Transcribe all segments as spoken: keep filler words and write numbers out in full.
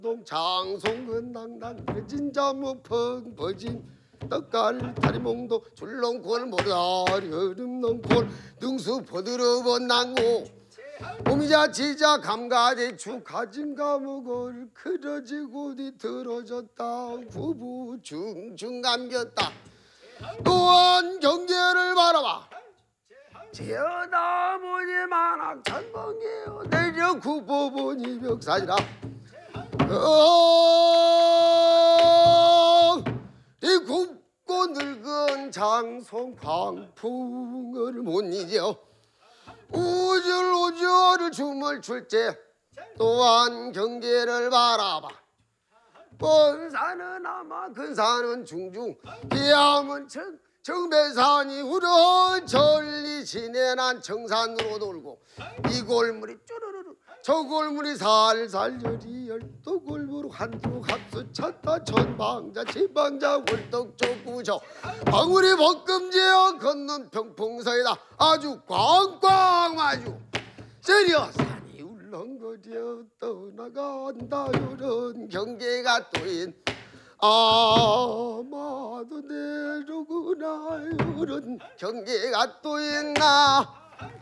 장송은 낭낭 버진 자무 펑버진 떡갈 다리몽도 줄렁골 모라리 흐름렁골 능수 버들어본 낭고 오미자 지자 감가대추 가진 감옥을 그러지고 뒤틀어졌다 구부 중중 감겼다 또한 경계를 바라봐 지어나무니 만악 천봉이여 내려 구법원이 벽사지라 어, 이 굽고 늙은 장송 광풍을 못 잊어 우줄우줄을 춤을 출제 또한 경계를 바라봐 먼 산은 아마 큰 산은 중중 기암은 청, 청배산이 우러 전리 지내난 청산으로 돌고 이 골물이 쭈르르르 저 골물이 살살 열이 열도 골무로 한두 합수 쳤다 천방자 지방자 골떡 쪼구저 방울이 벚금지어 걷는 평풍서이다 아주 꽝꽝 마주 세려 산이 울렁거려 떠나간다 요런 경계가 또인 아마도 내려구나 요런 경계가 또 있나.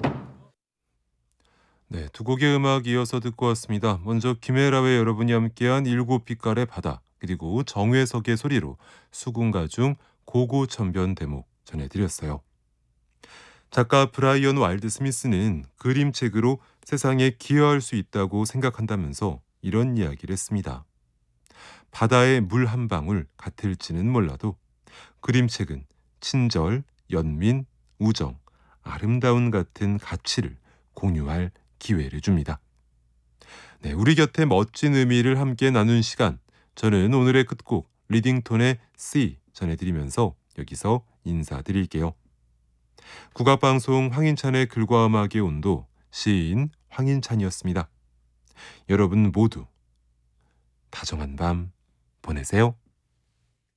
네, 두 곡의 음악 이어서 듣고 왔습니다. 먼저 김혜라와 여러분이 함께한 일곱 빛깔의 바다, 그리고 정회석의 소리로 수군가중 고고천변 대목 전해드렸어요. 작가 브라이언 와일드 스미스는 그림책으로 세상에 기여할 수 있다고 생각한다면서 이런 이야기를 했습니다. 바다의 물 한 방울 같을지는 몰라도 그림책은 친절, 연민, 우정, 아름다운 같은 가치를 공유할 기회를 줍니다. 네, 우리 곁에 멋진 의미를 함께 나눈 시간, 저는 오늘의 끝곡 리딩톤의 Sea 전해드리면서 여기서 인사드릴게요. 국악방송 황인찬의 글과 음악의 온도, 시인 황인찬이었습니다. 여러분 모두 다정한 밤 보내세요.